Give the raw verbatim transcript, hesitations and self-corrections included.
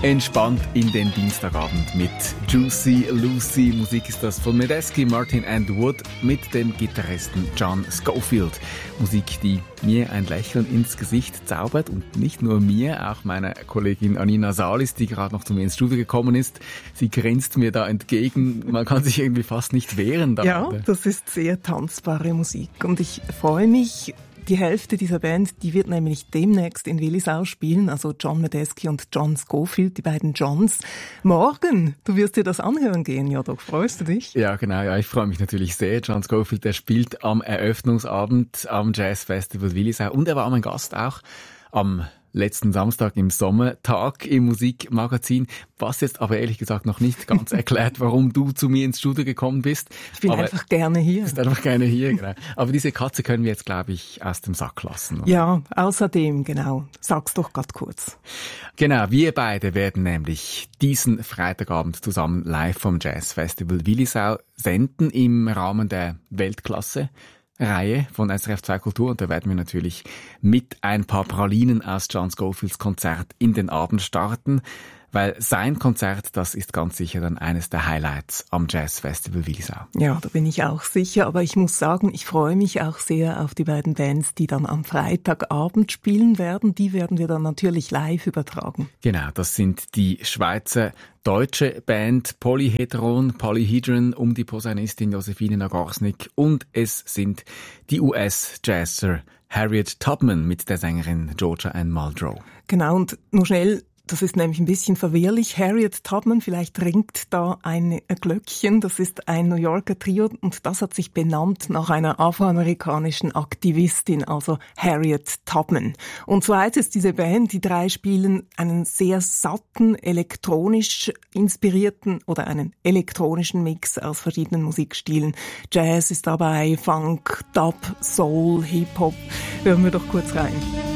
Entspannt in den Dienstagabend mit Juicy Lucy. Musik ist das von Medeski, Martin and Wood mit dem Gitarristen John Scofield. Musik, die mir ein Lächeln ins Gesicht zaubert und nicht nur mir, auch meiner Kollegin Anina Salis, die gerade noch zu mir ins Studio gekommen ist. Sie grinst mir da entgegen. Man kann sich irgendwie fast nicht wehren. Da ja, das ist sehr tanzbare Musik und ich freue mich. Die Hälfte dieser Band, die wird nämlich demnächst in Willisau spielen, also John Medeski und John Scofield, die beiden Johns. Morgen, du wirst dir das anhören gehen, ja doch, freust du dich? Ja, genau, ja, ich freue mich natürlich sehr. John Scofield, der spielt am Eröffnungsabend am Jazz Festival Willisau und er war mein Gast auch am letzten Samstag im Sommertag im Musikmagazin, was jetzt aber ehrlich gesagt noch nicht ganz erklärt, warum du zu mir ins Studio gekommen bist. Ich bin aber einfach gerne hier. Du bist einfach gerne hier, genau. Aber diese Katze können wir jetzt, glaube ich, aus dem Sack lassen. Oder? Ja, außerdem, genau. Sag's doch grad kurz. Genau, wir beide werden nämlich diesen Freitagabend zusammen live vom Jazz Festival Willisau senden im Rahmen der Weltklasse Reihe von S R F zwei Kultur und da werden wir natürlich mit ein paar Pralinen aus John Scofields Konzert in den Abend starten, weil sein Konzert, das ist ganz sicher dann eines der Highlights am Jazz Festival Willisau. Ja, da bin ich auch sicher, aber ich muss sagen, ich freue mich auch sehr auf die beiden Bands, die dann am Freitagabend spielen werden. Die werden wir dann natürlich live übertragen. Genau, das sind die Schweizer deutsche Band Polyhedron, Polyhedron um die Posaunistin Josephine Nagarsnik und es sind die U S-Jazzer Harriet Tubman mit der Sängerin Georgia Ann Muldrow. Genau, und nur schnell, das ist nämlich ein bisschen verwirrlich. Harriet Tubman, vielleicht ringt da ein Glöckchen. Das ist ein New Yorker Trio und das hat sich benannt nach einer afroamerikanischen Aktivistin, also Harriet Tubman. Und so heißt es diese Band, die drei spielen einen sehr satten, elektronisch inspirierten oder einen elektronischen Mix aus verschiedenen Musikstilen. Jazz ist dabei, Funk, Dub, Soul, Hip-Hop. Hören wir doch kurz rein.